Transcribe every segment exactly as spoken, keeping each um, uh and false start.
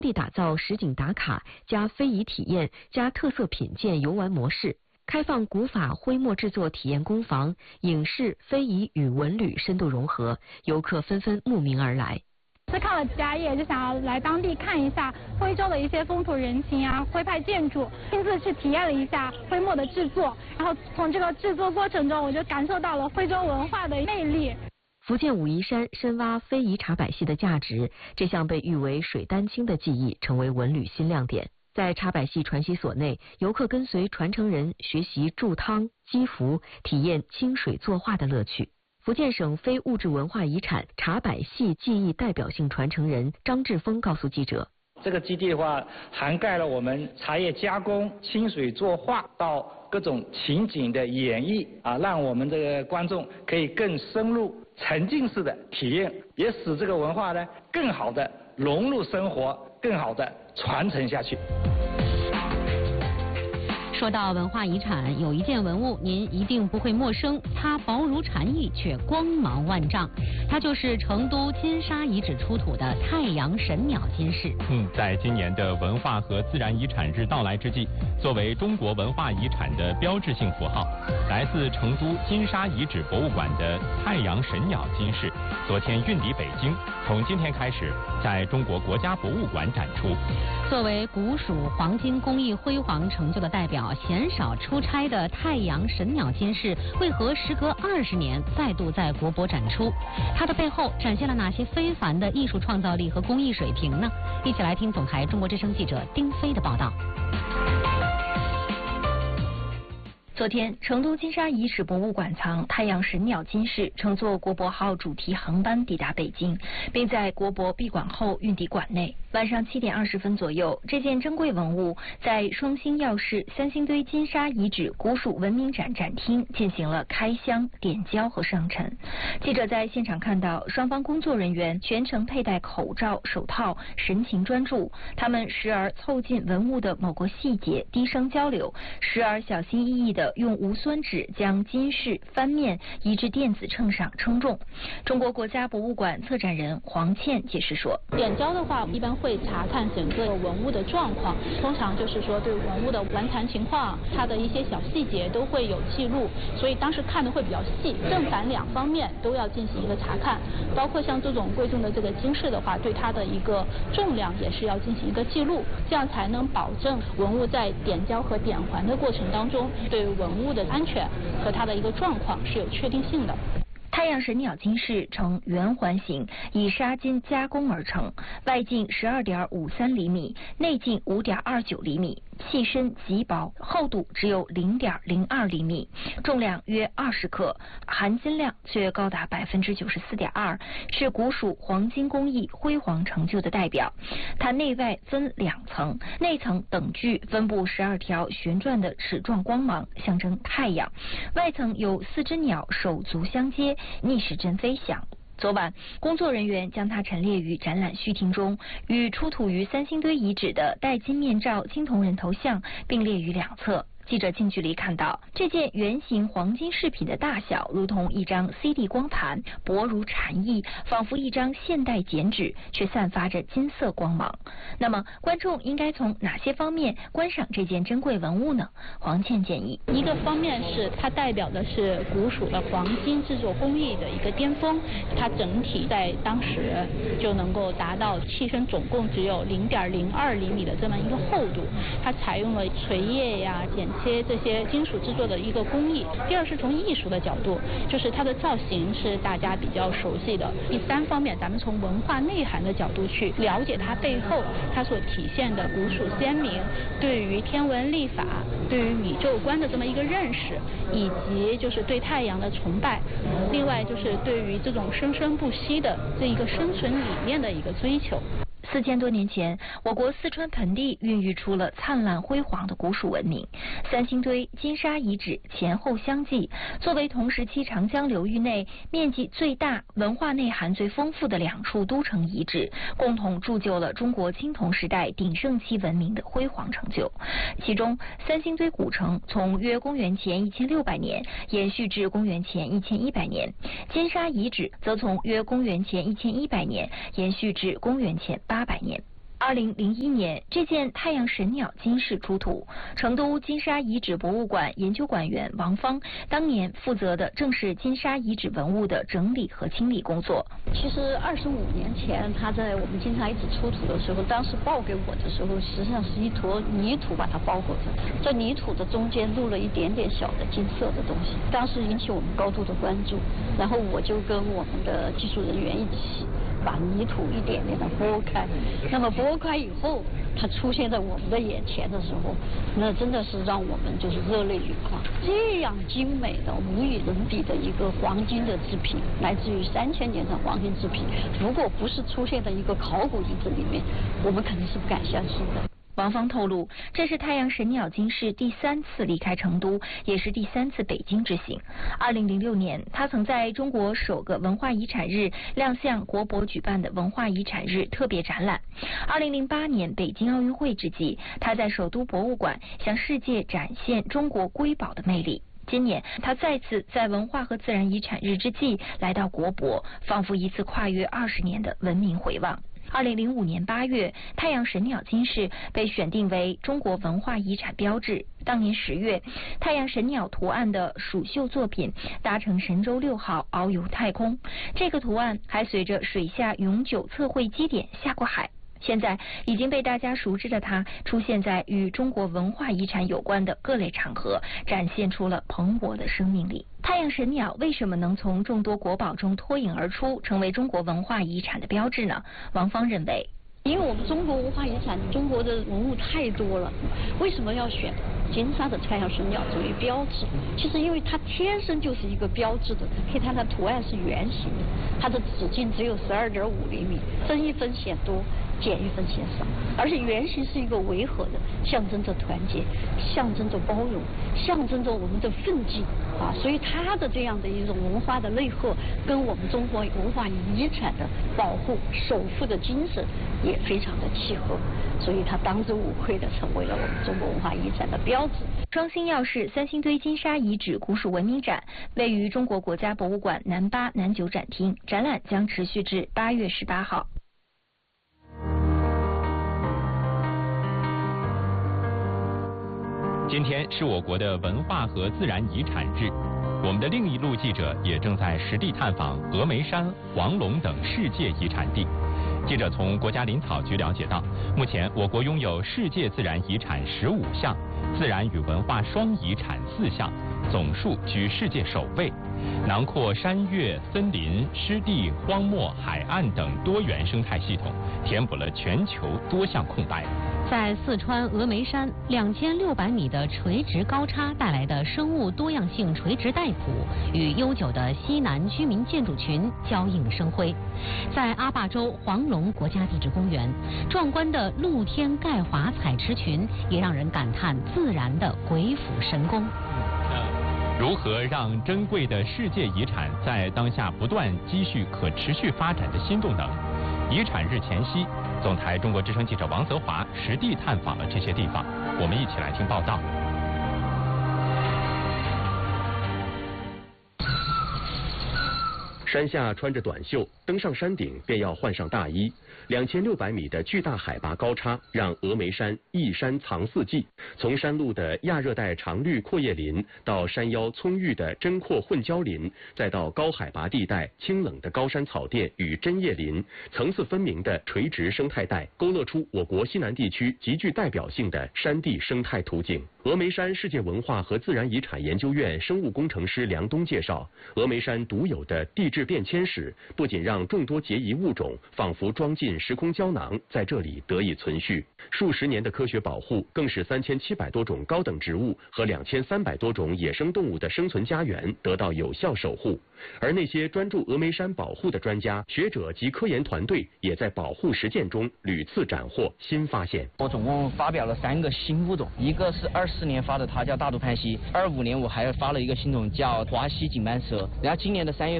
地打造实景打卡加非遗体验加特色品鉴游玩模式，开放古法徽墨制作体验工坊，影视、非遗与文旅深度融合，游客纷纷慕名而来。 是看了家业，就想要来当地看一下徽州的一些风土人情啊，徽派建筑，亲自去体验了一下徽墨的制作，然后从这个制作过程中，我就感受到了徽州文化的魅力。 福建武夷山深挖非遗茶百戏的价值，这项被誉为水丹青的技艺成为文旅新亮点。在茶百戏传习所内，游客跟随传承人学习铸汤、积福，体验清水作画的乐趣。福建省非物质文化遗产茶百戏技艺代表性传承人张志峰告诉记者， 这个基地的话，涵盖了我们茶叶加工、清水作画到各种情景的演绎啊，让我们这个观众可以更深入、沉浸式的体验，也使这个文化呢更好的融入生活，更好的传承下去。 说到文化遗产，有一件文物您一定不会陌生，它薄如蝉翼却光芒万丈，它就是成都金沙遗址出土的太阳神鸟金饰。 嗯，在今年的文化和自然遗产日到来之际，作为中国文化遗产的标志性符号，来自成都金沙遗址博物馆的太阳神鸟金饰，昨天运抵北京，从今天开始在中国国家博物馆展出。 作为古蜀黄金工艺辉煌成就的代表，鲜少出差的太阳神鸟金饰为何时隔二十年再度在国博展出？它的背后展现了哪些非凡的艺术创造力和工艺水平呢？一起来听总台中国之声记者丁飞的报道。 昨天，成都金沙遗址博物馆藏太阳神鸟金饰乘坐国博号主题航班抵达北京，并在国博闭馆后运抵馆内。晚上七点二十分左右，这件珍贵文物在双星耀市三星堆金沙遗址古蜀文明展展厅进行了开箱、点胶和上陈。记者在现场看到，双方工作人员全程佩戴口罩、手套，神情专注。他们时而凑近文物的某个细节低声交流，时而小心翼翼地用无酸纸将金饰翻面移至电子秤上称重。中国国家博物馆策展人黄倩解释说， 点胶的话，一般会查看整个文物的状况，通常就是说对文物的完残情况，它的一些小细节都会有记录，所以当时看的会比较细，正反两方面都要进行一个查看，包括像这种贵重的这个金饰的话，对它的一个重量也是要进行一个记录，这样才能保证文物在点胶和点环的过程当中，对文物的安全和它的一个状况是有确定性的。 太阳神鸟金饰呈圆环形，以纱金加工而成，外径十二点五三厘米，内径五点二九厘米，器身极薄，厚度只有零点零二厘米，重量约二十克，含金量却高达百分之九十四点二，是古蜀黄金工艺辉煌成就的代表。它内外分两层，内层等距分布十二条旋转的齿状光芒，象征太阳；外层有四只鸟手足相接，逆时针飞翔。昨晚，工作人员将它陈列于展览序厅中，与出土于三星堆遗址的戴金面罩青铜人头像并列于两侧。记者近距离看到，这件圆形黄金饰品的大小如同一张 C D 光盘，薄如蝉翼，仿佛一张现代剪纸，却散发着金色光芒。那么，观众应该从哪些方面观赏这件珍贵文物呢？黄倩建议， 一个方面是它代表的是古蜀的黄金制作工艺的一个巅峰，它整体在当时就能够达到器身总共只有零点零二厘米的这么一个厚度，它采用了锤叶呀、剪切这些金属制作的一个工艺。第二是从艺术的角度，就是它的造型是大家比较熟悉的。第三方面，咱们从文化内涵的角度去了解它背后它所体现的古蜀先民对于天文历法、对于宇宙观的这么一个认识，以及就是对太阳的崇拜，另外就是对于这种生生不息的这一个生存理念的一个追求。 四千多年前，我国四川盆地孕育出了灿烂辉煌的古蜀文明。三星堆、金沙遗址前后相继，作为同时期长江流域内面积最大、文化内涵最丰富的两处都城遗址，共同铸就了中国青铜时代鼎盛期文明的辉煌成就。其中，三星堆古城从约公元前一千六百年延续至公元前一千一百年，金沙遗址则从约公元前一千一百年延续至公元前八百年。 二零零一年，这件太阳神鸟金饰出土，成都金沙遗址博物馆研究馆员王芳当年负责的正是金沙遗址文物的整理和清理工作。 其实二十五年前，他在我们金沙遗址出土的时候，当时报给我的时候，实际上是一坨泥土把它包裹着，在泥土的中间露了一点点小的金色的东西，当时引起我们高度的关注，然后我就跟我们的技术人员一起把泥土一点点的拨开，那么拨开以后，它出现在我们的眼前的时候，那真的是让我们就是热泪盈眶。这样精美的、无与伦比的一个黄金的制品，来自于三千年的黄金制品，如果不是出现在一个考古遗址里面，我们肯定是不敢相信的。 王芳透露，这是太阳神鸟金饰第三次离开成都，也是第三次北京之行。二零零六年，他曾在中国首个文化遗产日亮相国博举办的文化遗产日特别展览。二零零八年北京奥运会之际，他在首都博物馆向世界展现中国瑰宝的魅力。今年，他再次在文化和自然遗产日之际来到国博，仿佛一次跨越二十年的文明回望。二零零五年八月，太阳神鸟金饰被选定为中国文化遗产标志。当年十月，太阳神鸟图案的蜀绣作品搭乘神舟六号遨游太空，这个图案还随着水下永久测绘基点下过海。现在已经被大家熟知的它，出现在与中国文化遗产有关的各类场合，展现出了蓬勃的生命力。太阳神鸟为什么能从众多国宝中脱颖而出，成为中国文化遗产的标志呢？王芳认为， 因为我们中国文化遗产，中国的文物太多了，为什么要选金沙的太阳神鸟作为标志？其实因为它天生就是一个标志的，可以看它图案是圆形的，它的直径只有十二点五厘米，增一分显多，减一分显少，而且圆形是一个维和的，象征着团结，象征着包容，象征着我们的奋进啊！所以它的这样的一种文化的内核，跟我们中国文化遗产的保护、守护的精神也非常的契合，所以它当之无愧的成为了我们中国文化遗产的标志。 双星耀市三星堆金沙遗址古蜀文明展位于中国国家博物馆南八、南九展厅，展览将持续至八月十八号。 今天是我国的文化和自然遗产日，我们的另一路记者也正在实地探访峨眉山、黄龙等世界遗产地。记者从国家林草局了解到，目前我国拥有世界自然遗产十五项，自然与文化双遗产四项，总数居世界首位，囊括山岳、森林、湿地、荒漠、海岸等多元生态系统，填补了全球多项空白。 在四川峨眉山，两千六百米的垂直高差带来的生物多样性垂直带谱，与悠久的西南居民建筑群交映生辉。在阿坝州黄龙国家地质公园，壮观的露天钙华采池群也让人感叹自然的鬼斧神工。 如何让珍贵的世界遗产在当下不断积蓄可持续发展的新动能？遗产日前夕，总台中国之声记者王泽华实地探访了这些地方，我们一起来听报道。 山下穿着短袖，登上山顶便要换上大衣。两千六百米的巨大海拔高差，让峨眉山一山藏四季。从山路的亚热带常绿阔叶林，到山腰葱郁的针阔混交林，再到高海拔地带清冷的高山草甸与针叶林，层次分明的垂直生态带，勾勒出我国西南地区极具代表性的山地生态图景。峨眉山世界文化和自然遗产研究院生物工程师梁东介绍，峨眉山独有的地质变迁史，不仅让众多孑遗物种仿佛装进时空胶囊，在这里得以存续。数十年的科学保护，更使三千七百多种高等植物和两千三百多种野生动物的生存家园得到有效守护。而那些专注峨眉山保护的专家、学者及科研团队，也在保护实践中屡次斩获新发现。 我总共发表了三个新物种，一个是二四年发的，它叫大肚攀蜥；二五年我还发了一个新种叫华西锦斑蛇，然后今年的三月份我还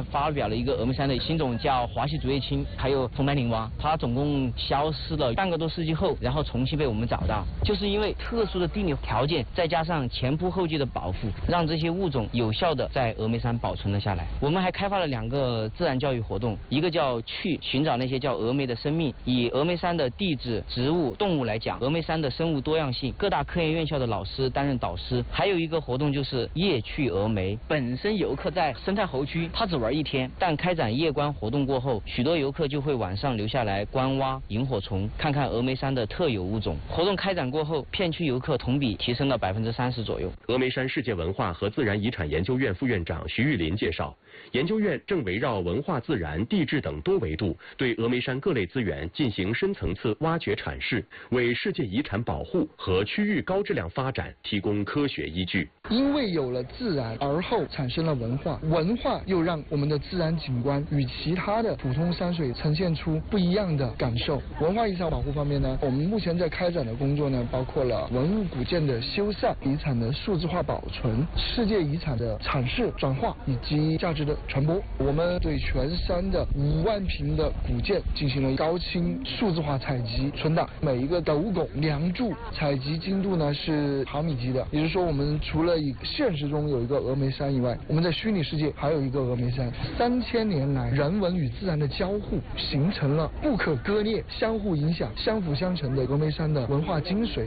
年发表了一个峨眉山的新种，叫华西竹叶青，还有红白绫蛙，它总共消失了半个多世纪后，然后重新被我们找到，就是因为特殊的地理条件，再加上前仆后继的保护，让这些物种有效的在峨眉山保存了下来。我们还开发了两个自然教育活动，一个叫去寻找那些叫峨眉的生命，以峨眉山的地质、植物、动物来讲，峨眉山的生物多样性，各大科研院校的老师担任导师。还有一个活动就是夜去峨眉，本身游客在生态猴区他只玩一天，但开展夜观活动过后，许多游客就会晚上留下来观蛙、萤火虫，看看峨眉山的特有物种。活动开展过后，片区游客同比提升了百分之三十左右。 峨眉山世界文化和自然遗产研究院副院长徐玉林介绍，研究院正围绕文化、自然、地质等多维度，对峨眉山各类资源进行深层次挖掘阐释，为世界遗产保护和区域高质量发展提供科学依据。 因为有了自然，而后产生了文化，文化又让我们的自然景观与其他的普通山水呈现出不一样的感受。文化遗产保护方面呢，我们目前在开展的工作呢，包括了文物古建的修缮、遗产的数字化保存、世界遗产的阐释、转化以及价值的传播。我们对全山的五万坪的古建进行了高清数字化采集存档，每一个斗拱、梁柱采集精度呢是毫米级的，也就是说，我们除了以现实中有一个峨眉山以外，我们在虚拟世界还有一个峨眉山。三千年来，人文与自然的交互，形成了不可割裂、相互影响、相辅相成的峨眉山的文化精髓。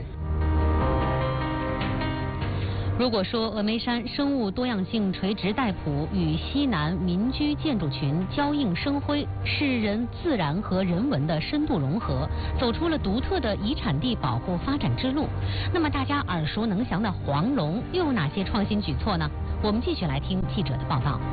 如果说峨眉山生物多样性垂直带谱，与西南民居建筑群交映生辉，是人自然和人文的深度融合，走出了独特的遗产地保护发展之路，那么大家耳熟能详的黄龙又有哪些创新举措呢？我们继续来听记者的报道。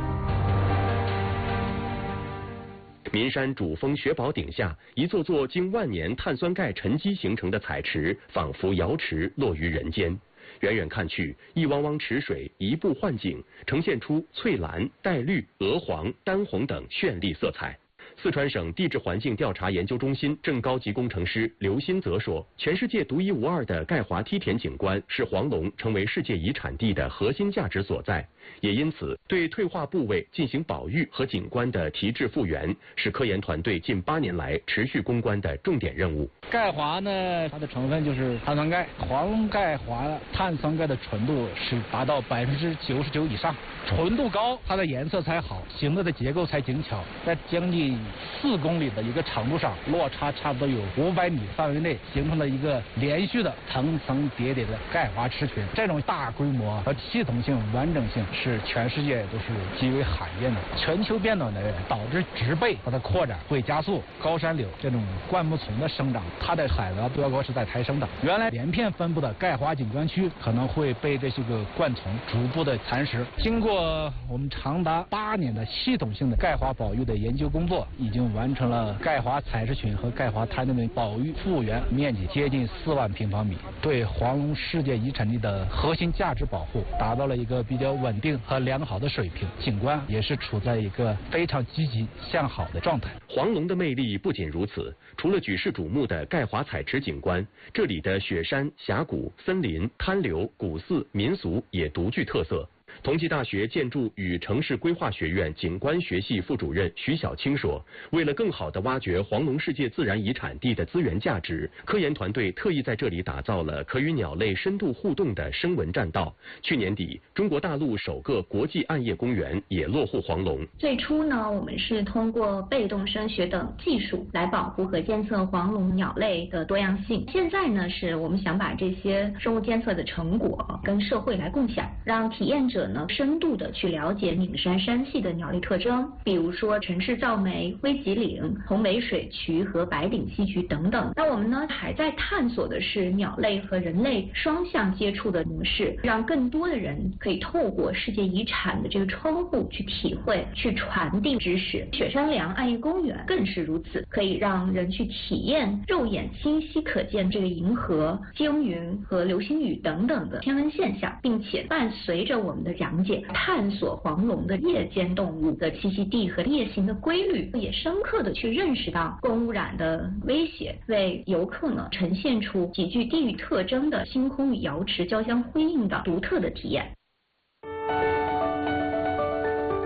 岷山主峰雪宝顶下，一座座经万年碳酸钙沉积形成的彩池，仿佛瑶池落于人间。远远看去，一汪汪池水移步换景，呈现出翠蓝、带绿、鹅黄、丹红等绚丽色彩。四川省地质环境调查研究中心正高级工程师刘新泽说，全世界独一无二的钙华梯田景观是黄龙成为世界遗产地的核心价值所在，也因此对退化部位进行保育和景观的提质复原，是科研团队近八年来持续攻关的重点任务。 钙华呢，它的成分就是碳酸钙，黄龙钙华碳酸钙的纯度是达到百分之九十九以上，纯度高，它的颜色才好，形子的结构才精巧，在将近四公里的一个长度上，落差差不多有五百米范围内，形成了一个连续的层层叠叠的钙华池群。这种大规模和系统性、完整性是全世界都是极为罕见的。全球变暖的导致植被它的扩展会加速，高山柳这种灌木丛的生长，它的海拔标高是在抬升的。原来连片分布的钙华景观区可能会被这些个灌丛逐步的蚕食。经过我们长达八年的系统性的钙华保育的研究工作，已经完成了钙华采石群和钙华滩的保育复原面积接近四万平方米，对黄龙世界遗产地的核心价值保护达到了一个比较稳定和良好的水平，景观也是处在一个非常积极向好的状态。 黄龙的魅力不仅如此，除了举世瞩目的钙华采池景观，这里的雪山、峡谷、森林、滩流、古寺、民俗也独具特色。同济大学建筑与城市规划学院景观学系副主任徐小青说，为了更好地挖掘黄龙世界自然遗产地的资源价值，科研团队特意在这里打造了可与鸟类深度互动的声纹栈道。去年底，中国大陆首个国际暗夜公园也落户黄龙。 最初呢，我们是通过被动声学等技术来保护和监测黄龙鸟类的多样性。现在呢，是我们想把这些生物监测的成果跟社会来共享，让体验者呢深度的去了解岷山山系的鸟类特征，比如说城市噪鹂、灰脊岭、红尾水渠和白顶溪渠等等。那我们呢还在探索的是鸟类和人类双向接触的模式，让更多的人可以透过世界遗产的这个窗户去体会、去传递知识。雪山梁暗夜公园更是如此，可以让人去体验肉眼清晰可见这个银河、鲸云和流星雨等等的天文现象，并且伴随着我们的讲解，探索黄龙的夜间动物的栖息地和夜行的规律，也深刻的去认识到光污染的威胁，为游客呢呈现出极具地域特征的星空与瑶池交相辉映的独特的体验。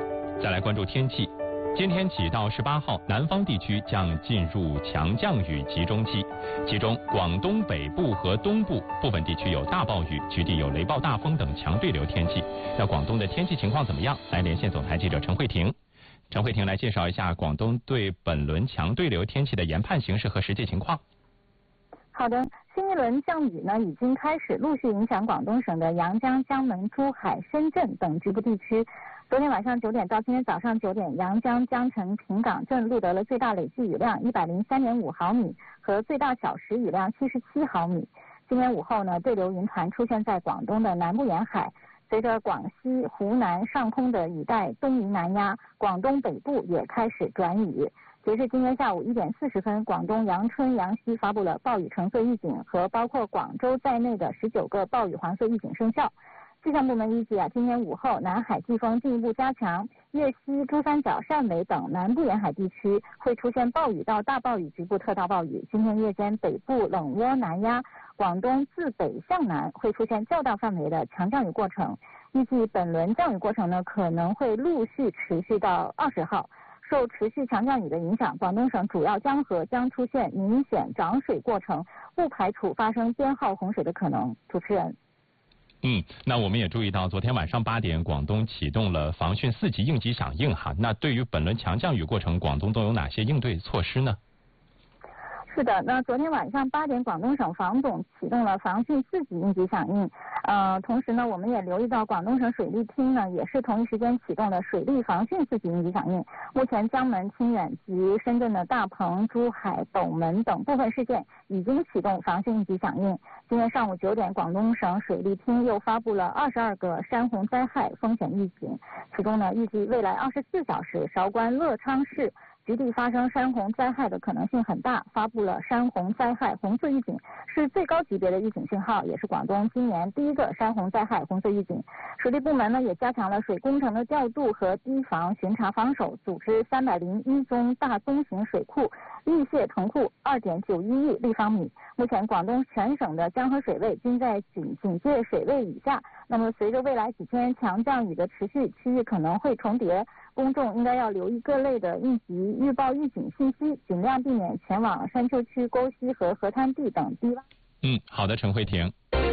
再来关注天气。今天起到十八号，南方地区将进入强降雨集中期，其中广东北部和东部部分地区有大暴雨，局地有雷暴大风等强对流天气。那广东的天气情况怎么样？来连线总台记者陈慧婷。陈慧婷来介绍一下广东对本轮强对流天气的研判形势和实际情况。 好的，新一轮降雨呢已经开始陆续影响广东省的阳江、江门、珠海、深圳等局部地区。昨天晚上九点到今天早上九点，阳江、江城、平岗镇录得了最大累计雨量一百零三点五毫米和最大小时雨量七十七毫米。今天午后呢，对流云团出现在广东的南部沿海，随着广西、湖南上空的雨带东移南压，广东北部也开始转雨。截至今天下午一点四十分，广东阳春、阳西发布了暴雨橙色预警，和包括广州在内的十九个暴雨黄色预警生效。气象部门预计啊，今天午后南海季风进一步加强，粤西、珠三角、汕尾等南部沿海地区会出现暴雨到大暴雨、局部特大暴雨。今天夜间北部冷涡南压，广东自北向南会出现较大范围的强降雨过程。预计本轮降雨过程呢可能会陆续持续到二十号。受持续强降雨的影响，广东省主要江河将出现明显涨水过程，不排除发生编号洪水的可能。主持人。 嗯，那我们也注意到，昨天晚上八点，广东启动了防汛四级应急响应哈。那对于本轮强降雨过程，广东都有哪些应对措施呢？ 是的，那昨天晚上八点，广东省防总启动了防汛四级应急响应。呃，同时呢，我们也留意到广东省水利厅呢也是同一时间启动了水利防汛四级应急响应。目前江门、清远及深圳的大鹏、珠海、斗门等部分市县已经启动防汛应急响应。今天上午九点，广东省水利厅又发布了二十二个山洪灾害风险预警，其中呢，预计未来二十四小时韶关乐昌市局地发生山洪灾害的可能性很大，发布了山洪灾害红色预警，是最高级别的预警信号，也是广东今年第一个山洪灾害红色预警。水利部门呢也加强了水工程的调度和堤防巡查防守，组织三百零一宗大宗型水库溢泄腾库二点九一亿立方米。目前广东全省的江河水位均在警警戒水位以下。那么随着未来几天强降雨的持续，区域可能会重叠，公众应该要留意各类的应急预报预警信息，尽量避免前往山丘区、沟溪和河滩地等低洼。 嗯，好的，陈慧婷。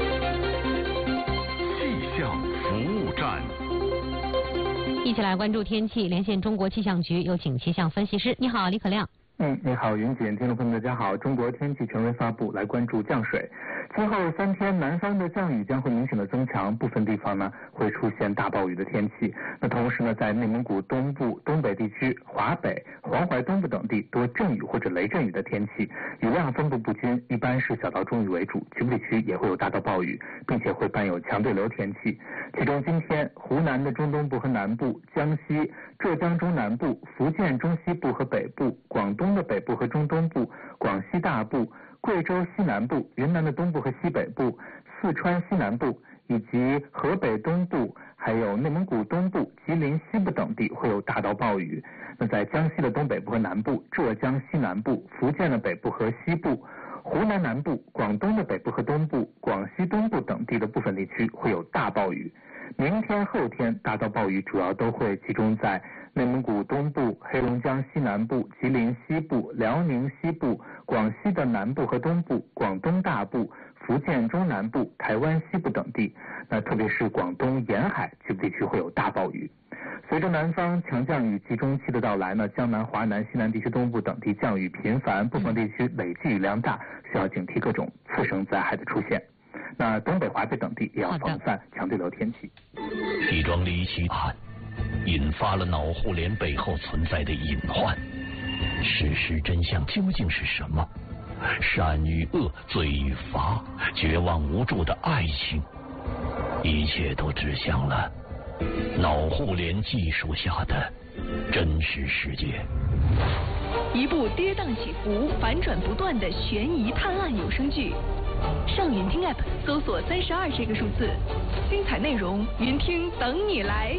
气象服务站， 一起来关注天气，连线中国气象局，有请气象分析师。你好，李可亮。 嗯，你好，云锦，听众朋友们，大家好。中国天气权威发布，来关注降水。今后三天，南方的降雨将会明显的增强，部分地方呢会出现大暴雨的天气。那同时呢，在内蒙古东部、东北地区、华北、黄淮东部等地多阵雨或者雷阵雨的天气，雨量分布不均，一般是小到中雨为主，局部地区也会有大到暴雨，并且会伴有强对流天气。其中今天，湖南的中东部和南部、江西、浙江中南部、福建中西部和北部、广东的北部和中东部、广西大部、贵州西南部、云南的东部和西北部、四川西南部以及河北东部，还有内蒙古东部、吉林西部等地会有大到暴雨。那在江西的东北部和南部、浙江西南部、福建的北部和西部、湖南南部、广东的北部和东部、广西东部等地的部分地区会有大暴雨。明天、后天大到暴雨主要都会集中在内蒙古东部、黑龙江西南部、吉林西部、辽宁西部、广西的南部和东部、广东大部、福建中南部、台湾西部等地。那特别是广东沿海局部地区会有大暴雨。随着南方强降雨集中期的到来呢，江南、华南、西南地区东部等地降雨频繁，部分地区累计雨量大，需要警惕各种次生灾害的出现。那东北、华北等地也要防范强对流天气。 一桩离奇案引发了脑互联背后存在的隐患，事实真相究竟是什么？善与恶，罪与罚，绝望无助的爱情，一切都指向了脑互联技术下的真实世界。 一部跌宕起伏、反转不断的悬疑探案有声剧，上云听 App 搜索三十二这个数字，精彩内容云听等你来。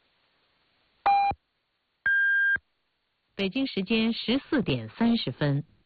北京时间十四点三十分。